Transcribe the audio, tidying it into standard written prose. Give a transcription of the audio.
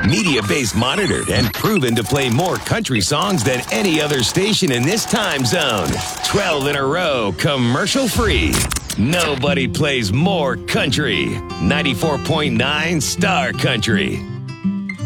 Media-based monitored and proven to play more country songs than any other station in this time zone. 12 in a row, commercial-free. Nobody plays more country. 94.9 Star Country.